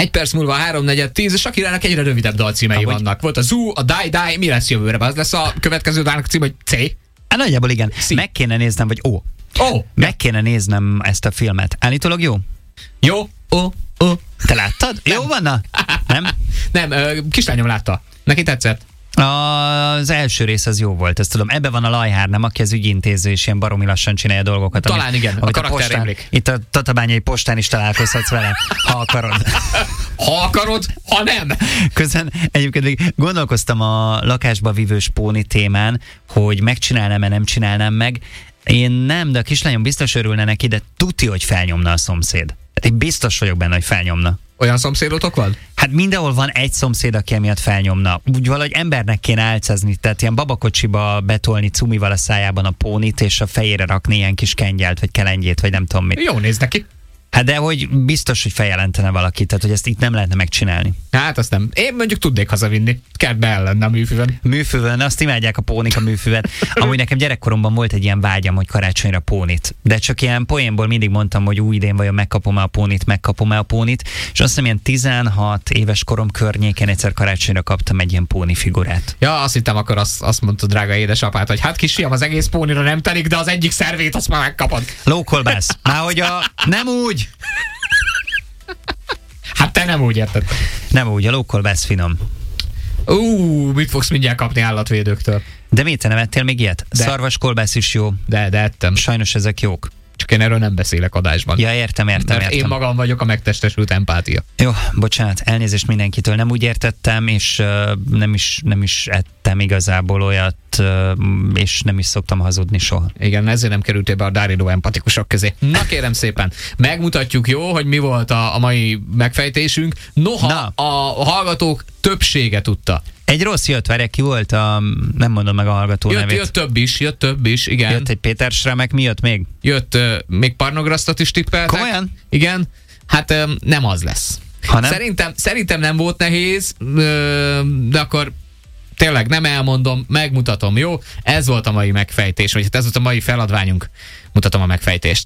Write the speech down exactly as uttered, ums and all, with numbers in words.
Egy perc múlva háromnegyed tíz, és Shakirának egyre rövidebb dalcímei Ahogy... vannak. Volt a Zoo, a Die Die, mi lesz jövőre? Az lesz a következő dalnak cím, hogy C? Hát nagyjából igen. Szí. Meg kéne néznem, vagy ó. Ó. Meg kéne néznem ezt a filmet. Állítólag jó? Jó. Ó. Ó. Te láttad? Nem. Jó van, na? Nem? Nem, kislányom látta. Neki tetszett? Az első rész az jó volt, ezt tudom. Ebben van a Lajhár, nem, aki az ügyintéző, és ilyen baromi lassan csinálja dolgokat. Talán amit, igen, amit a a karakter postán, rémlik. itt a tatabányai postán is találkozhatsz vele, ha akarod. Ha akarod, ha nem. Közben egyébként még gondolkoztam a lakásba vívős póni témán, hogy megcsinálnám-e, nem csinálnám meg. Én nem, de a kislányom biztos örülne neki, de tuti, hogy felnyomna a szomszéd. Hát én biztos vagyok benne, hogy felnyomna. Olyan szomszédotok van? Hát mindenhol van egy szomszéd, aki emiatt felnyomna. Úgy valahogy embernek kéne álcazni, tehát ilyen babakocsiba betolni cumival a szájában a pónit, és a fejére rakni ilyen kis kengyelt, vagy kelengyét, vagy nem tudom mit. Jó néz neki. Hát de hogy biztos, hogy feljelentene valaki, tehát hogy ezt itt nem lehetne megcsinálni. Hát azt nem. Én mondjuk tudnék hazavinni. Kertbe el lenne a műfűben. Műfűvön, azt imádják a pónik a műfűvet. Amúgy nekem gyerekkoromban volt egy ilyen vágyam, hogy karácsonyra pónit. De csak ilyen poénból mindig mondtam, hogy új idén vajon megkapom-e a pónit, megkapom-e a pónit. És azt hiszem ilyen tizenhat éves korom környéken egyszer karácsonyra kaptam egy ilyen póni figurát. Ja, azt hittem, akkor azt, azt mondta drága édesapát, hogy hát kisfiam, az egész pónira nem telik, de az egyik szervét azt már megkapod. Lókolbász. Már hogy a... Nem úgy! Hát te nem úgy érted. Nem úgy, a lókolbász finom. Ú, mit fogsz mindjárt kapni állatvédőktől? De mit, te nem ettél még ilyet? De. Szarvaskolbász is jó. De, de ettem. Sajnos ezek jók. Csak én erről nem beszélek adásban. Ja, értem, értem, Mert értem. én magam vagyok a megtestesült empátia. Jó, bocsánat, elnézést mindenkitől. Nem úgy értettem, és uh, nem, is, nem is ettem igazából olyat, uh, és nem is szoktam hazudni soha. Igen, ezért nem kerültél be a Dáridó empatikusok közé. Na kérem szépen, megmutatjuk, jó, hogy mi volt a, a mai megfejtésünk. Noha Na. a hallgatók többsége tudta. Egy rossz jött, várják, ki volt a... Nem mondom meg a hallgató Jött, nevét. jött több is, jött több is, igen. Jött egy Péter Schremek, mi jött még? Jött uh, még Parnograsztot is tippeltek. Komolyan? Igen. Hát um, nem az lesz. Ha nem? Szerintem, szerintem nem volt nehéz, uh, de akkor tényleg nem elmondom, megmutatom, jó? Ez volt a mai megfejtés, vagy hát ez volt a mai feladványunk. Mutatom a megfejtést.